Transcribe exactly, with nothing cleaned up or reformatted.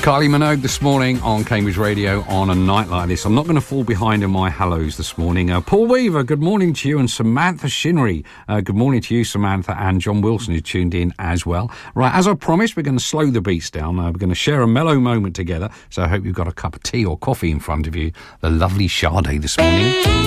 Kylie Minogue this morning on Cambridge Radio on a night like this. I'm not going to fall behind in my hellos this morning. Uh, Paul Weaver, good morning to you, and Samantha Shinnery. Uh, good morning to you, Samantha, and John Wilson, who tuned in as well. Right, as I promised, we're going to slow the beats down. Uh, we're going to share a mellow moment together, so I hope you've got a cup of tea or coffee in front of you. The lovely Sade this morning.